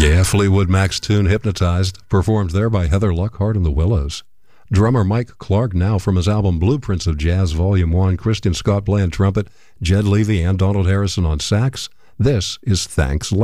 Yeah, Fleetwood Mac's tune Hypnotized, performed there by Heather Lockhart and the Willows. Drummer Mike Clark now from his album Blueprints of Jazz Volume 1, Christian Scott playing trumpet, Jed Levy and Donald Harrison on sax. This is Thanks